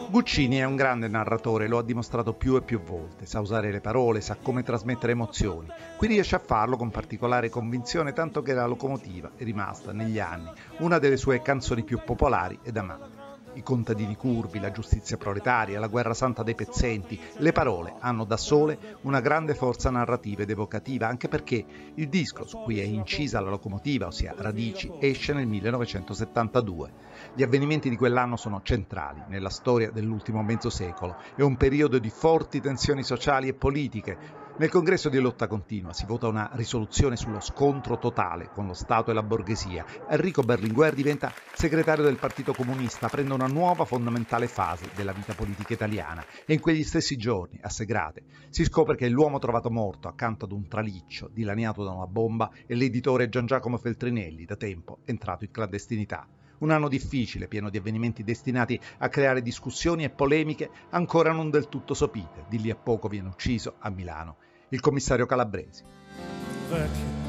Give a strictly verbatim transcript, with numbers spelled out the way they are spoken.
Guccini è un grande narratore, lo ha dimostrato più e più volte, sa usare le parole, sa come trasmettere emozioni. Qui riesce a farlo con particolare convinzione, tanto che La locomotiva è rimasta negli anni una delle sue canzoni più popolari ed amate. I contadini curvi, la giustizia proletaria, la guerra santa dei pezzenti, le parole hanno da sole una grande forza narrativa ed evocativa, anche perché il disco su cui è incisa La locomotiva, ossia Radici, esce nel millenovecentosettantadue. Gli avvenimenti di quell'anno sono centrali nella storia dell'ultimo mezzo secolo. È un periodo di forti tensioni sociali e politiche. Nel congresso di lotta continua si vota una risoluzione sullo scontro totale con lo Stato e la borghesia. Enrico Berlinguer diventa segretario del Partito Comunista, prende una nuova fondamentale fase della vita politica italiana e in quegli stessi giorni, a Segrate, si scopre che l'uomo trovato morto accanto ad un traliccio dilaniato da una bomba è l'editore Gian Giacomo Feltrinelli, da tempo entrato in clandestinità. Un anno difficile, pieno di avvenimenti destinati a creare discussioni e polemiche ancora non del tutto sopite. Di lì a poco viene ucciso a Milano il commissario Calabresi.